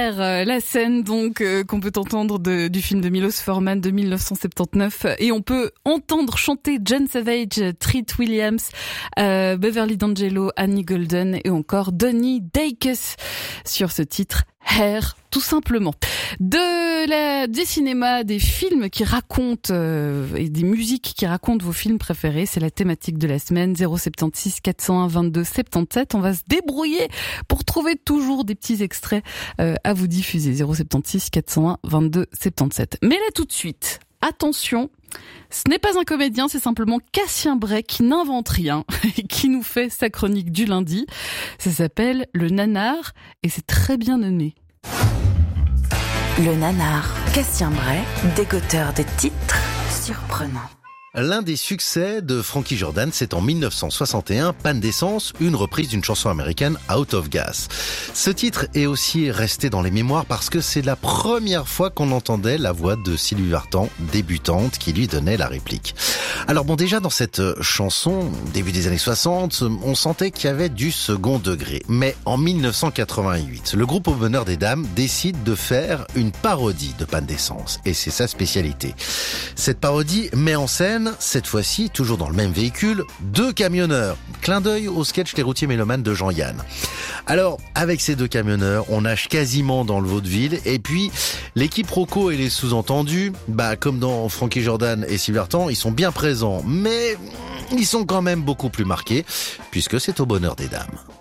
la scène donc qu'on peut entendre du film de Milos Forman de 1979, et on peut entendre chanter John Savage, Treat Williams, Beverly D'Angelo, Annie Golden et encore Donnie Dacus sur ce titre Hair, tout simplement. Des cinémas, des films qui racontent et des musiques qui racontent vos films préférés, c'est la thématique de la semaine. 076 401 22 77. On va se débrouiller pour trouver toujours des petits extraits à vous diffuser. 076 401 22 77. Mais là tout de suite, attention, ce n'est pas un comédien, c'est simplement Cassien Bray qui n'invente rien et qui nous fait sa chronique du lundi. Ça s'appelle Le Nanar et c'est très bien nommé. Le Nanar, Cassien Bray, dégoteur de titres surprenants. L'un des succès de Frankie Jordan, c'est en 1961, Panne d'essence, une reprise d'une chanson américaine, Out of Gas. Ce titre est aussi resté dans les mémoires parce que c'est la première fois qu'on entendait la voix de Sylvie Vartan, débutante, qui lui donnait la réplique. Alors bon, déjà dans cette chanson, début des années 60, on sentait qu'il y avait du second degré. Mais en 1988, le groupe Au Bonheur des Dames décide de faire une parodie de Panne d'essence. Et c'est sa spécialité. Cette parodie met en scène, cette fois-ci, toujours dans le même véhicule, 2 camionneurs. Clin d'œil au sketch Les Routiers Mélomanes de Jean-Yann. Alors, avec ces 2 camionneurs, on nage quasiment dans le vaudeville. Et puis, l'équipe Rocco et les sous-entendus, comme dans Frankie Jordan et Sylvie Vartan, ils sont bien présents. Mais ils sont quand même beaucoup plus marqués, puisque c'est Au Bonheur des Dames.